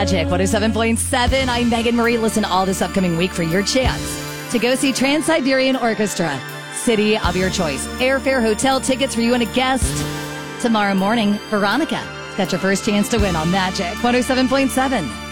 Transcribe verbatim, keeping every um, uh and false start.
Magic one oh seven point seven. I'm Megan Marie. Listen all this upcoming week for your chance to go see Trans-Siberian Orchestra. City of your choice. Airfare, hotel tickets for you and a guest. Tomorrow morning, Veronica got your first chance to win on Magic one oh seven point seven.